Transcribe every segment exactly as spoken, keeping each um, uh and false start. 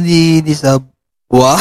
Di, di sub. Wow.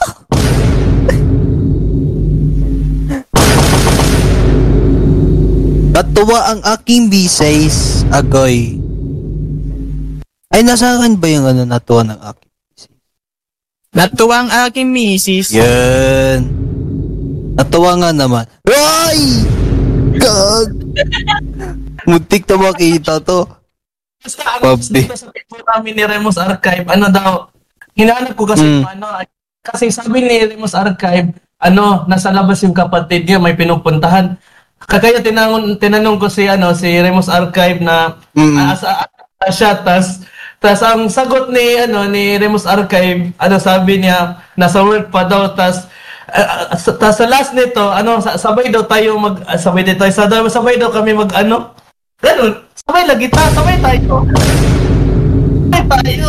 Natuwa ang aking bisays, agoy. Ay, nasa akin ba yung ano, natuwa ng aking bisays? Natuwa ang aking misis. Yan. Natuwa nga naman. Ay! God! Muntik na makita to. Basta ano, Papi. sa picture namin ni Remus Archive, ano daw, hinahanap ko kasi Mm. ano, kasi sabi ni Remus Archive, ano, nasa labas yung kapatid niya, may pinupuntahan. Kaya tinanong, tinanong ko si ano si Remus Archive na Mm. asa uh, siya, tas tas ang sagot ni ano ni Remus Archive, ano sabi niya, nasa work pa daw, tas uh, tas sa last nito, ano sa- sabay daw tayo mag uh, sabay daw tayo sabay, sabay daw kami mag ano, ganun, sabay lagi ta, sabay tayo. Sabay tayo.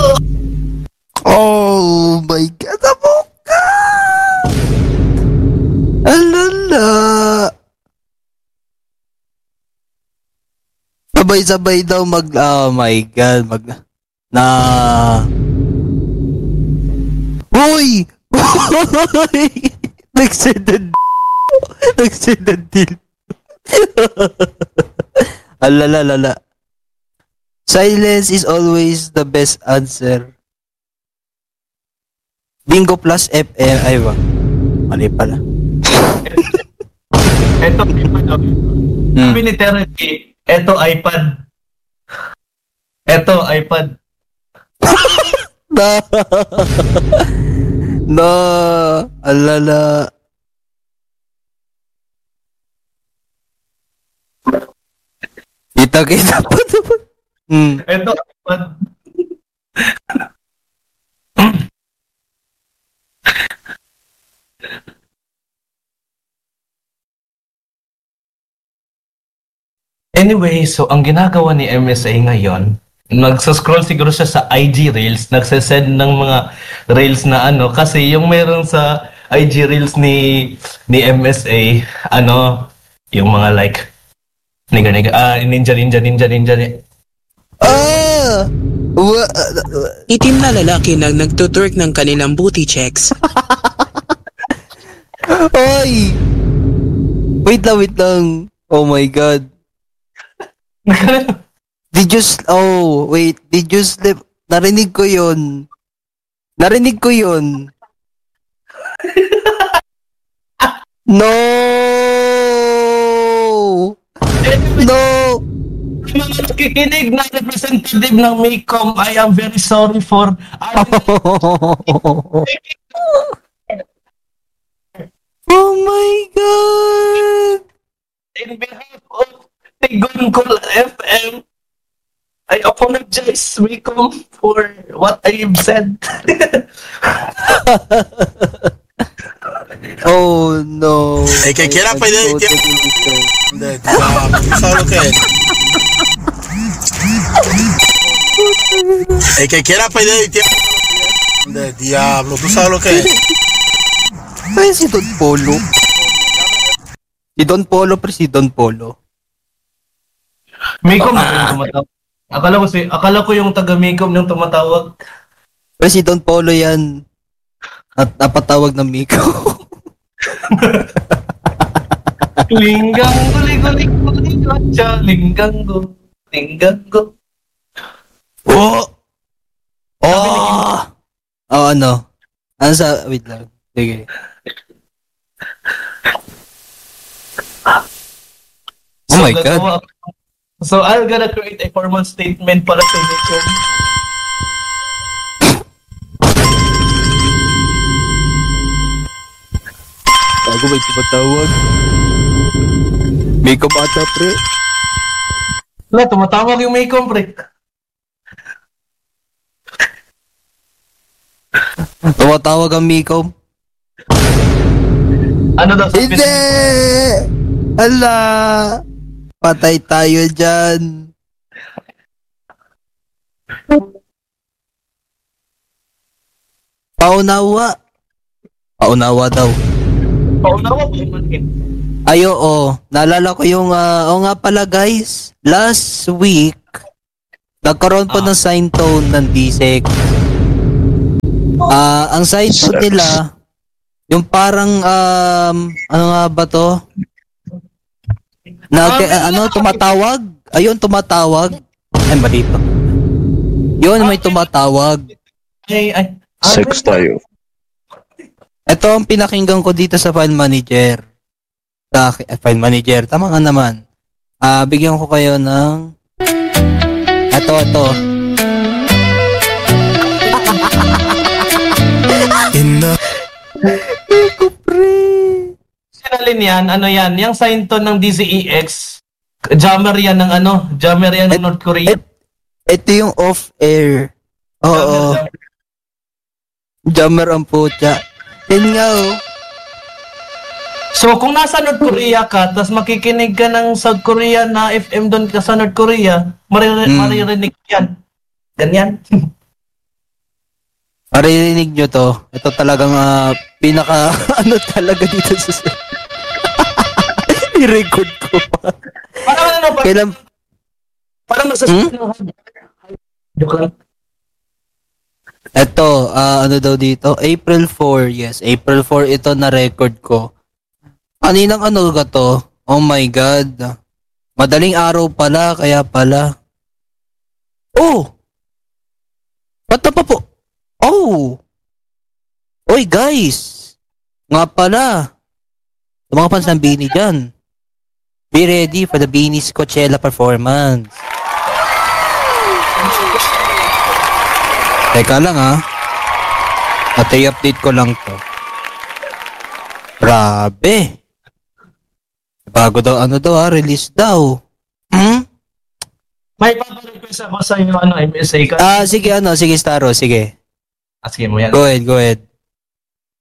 Oh my God, amo ka! Alala! Sabay-sabay daw mag, oh my God, mag, na... Uy! Uy! Nagsedad. Nagsedad din. Alala, lala. Silence is always the best answer. Bingo plus F M. Ay ba? Mali pala. Eto iPad. Hmm. Sabi ni Therapy, eto iPad. Eto iPad. Na. Na. Alala. Kita-kita pa naman. Hmm. Eto iPad. Anyway, so ang ginagawa ni M S A ngayon, nagsa-scroll siguro siya sa I G Reels, nagsasend ng mga Reels na ano, kasi yung meron sa I G Reels ni ni M S A, ano, yung mga like, niga, niga, ah, ninja, ninja, ninja, ninja, ninja. Ah! Wa... Itim na lalaki lang nagtutwerk ng kanilang booty checks. Oy! Wait lang, wait lang. Oh my God. Did you... s- Oh, wait. Did you slip... Narinig ko yun. Narinig ko yun. No! No! Mga nakikinig na representative ng Maycom, I am very sorry for Oh my God! in behalf of Tigoncol F M. I apologize, Maycom, for what I have said. Oh no. El que quiera I- I pedir- totally understand. De diablo, ¿tú sabes lo que es? El que quiera pedir el tiempo de diablo, ¿tú sabes lo que es? Ay, si Don Polo. Si Don Polo, pero si Don Polo. Maycom na yung tumatawag. Akala ko si akala ko yung taga Maycom yung tumatawag. Pero si Don Polo yan. At napatawag ng Miko. Linggang go, linggang go, linggang siya, linggang go, linggang go. Oh! Oh! Oh, ano? Ano sa... Wait lang. Sige. Oh my God. gagawa- So, I'm gonna create a formal statement para sa Maycom. Bago may tumatawag. Miko bata, pre. Wala, tumatawag yung Maycom, pre. Tumatawag ang Miko. Ano daw sabi Hindi! Ala! Patay tayo dyan. Paunawa. Paunawa daw. Paunawa po yung manhin. Ay, oo. Naalala ko yung, ah, oo nga pala guys, last week, nagkaroon po Ah. ng sign tone ng D S E C. Ah, ang side po nila, yung parang, um, ano nga ba to? Na, Ah, ano, tumatawag? Ayun, tumatawag. Ay, mali to. Yun, may tumatawag. Ay, ay. ah, Sex tayo. Ito ang pinakinggan ko dito sa file manager. Sa eh, file manager, tama nga naman. Ah, bigyan ko kayo ng ito, ito. Ina. Eko, pre. Sinalin yan, ano yan, yung sign to ng D Z E X, jammer yan ng ano, jammer yan ng Et- North Korea. et- Ito yung off-air. Oo. Jammer, jammer. Jammer ang putya. Yun nga, oh. So kung nasa North Korea ka, tapos makikinig ka ng South Korea na F M doon ka sa North Korea, maririnig, Mm. maririnig yan. Ganyan. Maririnig nyo to. Ito talagang ah, pinaka ano talaga dito sa i-record ko pa. Parang ano, parang, Kailan, parang magsasabi ng joke lang. ito, ah, ano daw dito? April fourth, yes. April fourth ito na record ko. Kaninang ano ka to? Oh my God. Madaling araw pala, kaya pala. Oh! Ba't pa po? Oh! Oy guys! Nga pala. Sa mga fans ng Bini dyan. Be ready for the Bini's Coachella performance. Teka lang ha. At i-update ko lang to. Grabe. Bago daw ano daw ha, release daw. Hmm? May paparequest ako sa inyo, ano, M S A ka. Ah, sige ano, sige Staro, sige. Ah, sige mo yan. Go ahead, go ahead.